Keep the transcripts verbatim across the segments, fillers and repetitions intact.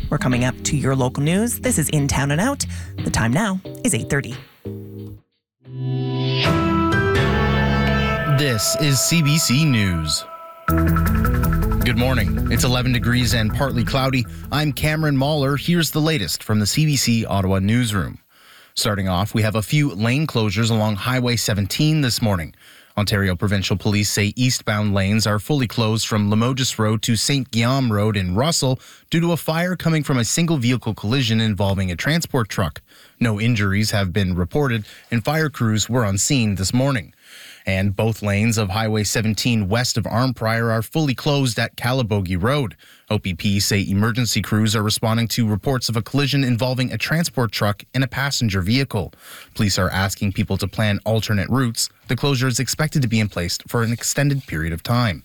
We're coming up to your local news. This is In Town and Out. The time now is eight thirty. This is C B C News. Good morning. It's eleven degrees and partly cloudy. I'm Cameron Mahler. Here's the latest from the C B C Ottawa newsroom. Starting off, we have a few lane closures along Highway seventeen this morning. Ontario Provincial Police say eastbound lanes are fully closed from Limoges Road to Saint Guillaume Road in Russell due to a fire coming from a single vehicle collision involving a transport truck. No injuries have been reported, and fire crews were on scene this morning. And both lanes of Highway seventeen west of Arnprior are fully closed at Calabogie Road. O P P say emergency crews are responding to reports of a collision involving a transport truck and a passenger vehicle. Police are asking people to plan alternate routes. The closure is expected to be in place for an extended period of time.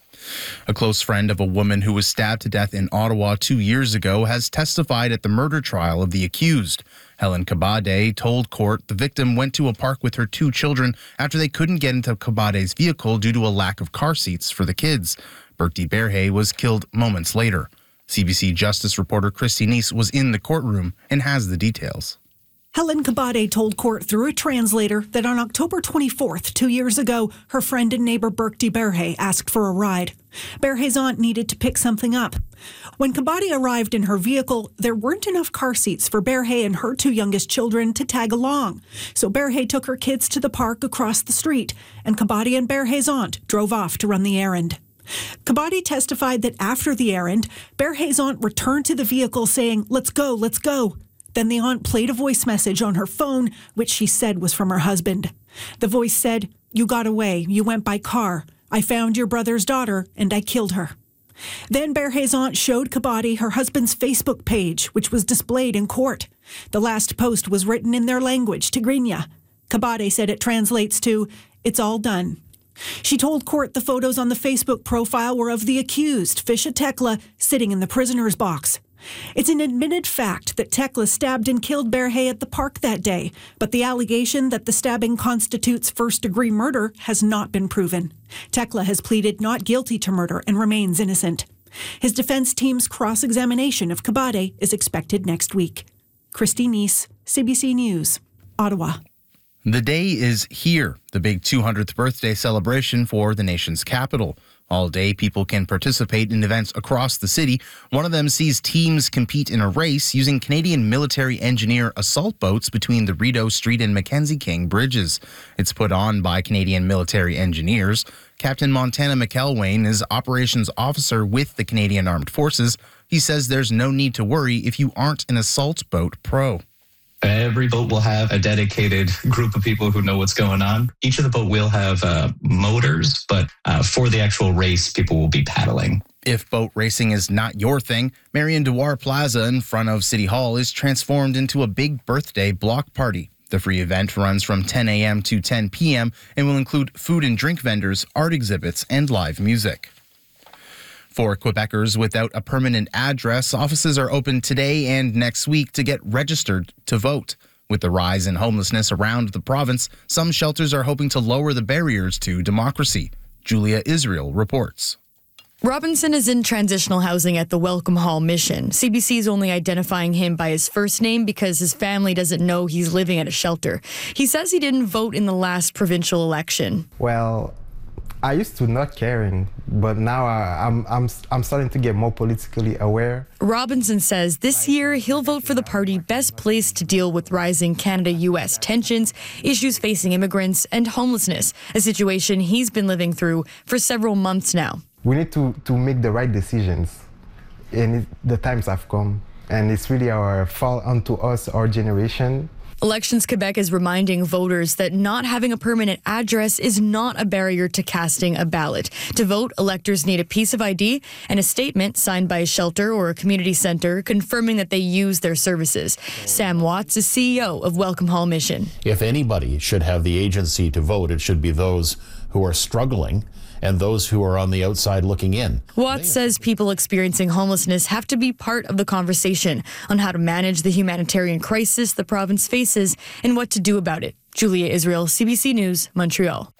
A close friend of a woman who was stabbed to death in Ottawa two years ago has testified at the murder trial of the accused. Helen Kabade told court the victim went to a park with her two children after they couldn't get into Kabade's vehicle due to a lack of car seats for the kids. Bertie Berhe was killed moments later. C B C Justice reporter Christy Neese was in the courtroom and has the details. Helen Kabade told court through a translator that on October twenty-fourth, two years ago, her friend and neighbor Bertie Berhe asked for a ride. Berhe's aunt needed to pick something up. When Kabade arrived in her vehicle, there weren't enough car seats for Berhe and her two youngest children to tag along. So Berhe took her kids to the park across the street, and Kabade and Berhe's aunt drove off to run the errand. Kabade testified that after the errand, Berhe's aunt returned to the vehicle saying, "Let's go, let's go." Then the aunt played a voice message on her phone, which she said was from her husband. The voice said, "You got away. You went by car. I found your brother's daughter, and I killed her." Then Berhe's aunt showed Kabade her husband's Facebook page, which was displayed in court. The last post was written in their language, Tigrinya. Kabade said it translates to, "It's all done." She told court the photos on the Facebook profile were of the accused, Fisha Tekla, sitting in the prisoner's box. It's an admitted fact that Tekla stabbed and killed Berhe at the park that day, but the allegation that the stabbing constitutes first-degree murder has not been proven. Tekla has pleaded not guilty to murder and remains innocent. His defense team's cross-examination of Kabade is expected next week. Christy Neese, C B C News, Ottawa. The day is here, the big two hundredth birthday celebration for the nation's capital. All day, people can participate in events across the city. One of them sees teams compete in a race using Canadian military engineer assault boats between the Rideau Street and Mackenzie King bridges. It's put on by Canadian military engineers. Captain Montana McElwain is operations officer with the Canadian Armed Forces. He says there's no need to worry if you aren't an assault boat pro. Every boat will have a dedicated group of people who know what's going on. Each of the boat will have uh, motors, but uh, for the actual race, people will be paddling. If boat racing is not your thing, Marion Dewar Plaza in front of City Hall is transformed into a big birthday block party. The free event runs from ten a.m. to ten p.m. and will include food and drink vendors, art exhibits, and live music. For Quebecers without a permanent address, offices are open today and next week to get registered to vote. With the rise in homelessness around the province, some shelters are hoping to lower the barriers to democracy. Julia Israel reports. Robinson is in transitional housing at the Welcome Hall Mission. C B C is only identifying him by his first name because his family doesn't know he's living at a shelter. He says he didn't vote in the last provincial election. Well, I used to not caring, but now I, I'm, I'm, I'm starting to get more politically aware. Robinson says this year he'll vote for the party best placed to deal with rising Canada-U S tensions, issues facing immigrants, and homelessness, a situation he's been living through for several months now. We need to, to make the right decisions, and it, the times have come, and it's really our fault onto us, our generation. Elections Quebec is reminding voters that not having a permanent address is not a barrier to casting a ballot. To vote, electors need a piece of I D and a statement signed by a shelter or a community centre confirming that they use their services. Sam Watts is C E O of Welcome Hall Mission. If anybody should have the agency to vote, it should be those who are struggling and those who are on the outside looking in. Watts says people experiencing homelessness have to be part of the conversation on how to manage the humanitarian crisis the province faces and what to do about it. Julia Israel, C B C News, Montreal.